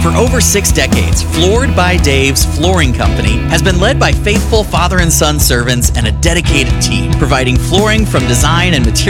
For over 6 decades, Floored by Dave's Flooring Company has been led by faithful father and son servants and a dedicated team, providing flooring from design and material